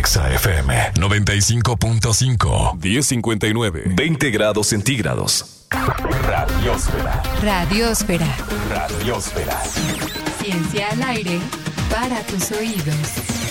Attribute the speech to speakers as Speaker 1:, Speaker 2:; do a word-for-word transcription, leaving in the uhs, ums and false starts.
Speaker 1: Exa F M noventa y cinco punto cinco.
Speaker 2: diez cincuenta y nueve.
Speaker 1: veinte grados centígrados. Radiósfera.
Speaker 3: Radiósfera.
Speaker 1: Radiósfera.
Speaker 3: Ciencia al aire para tus oídos.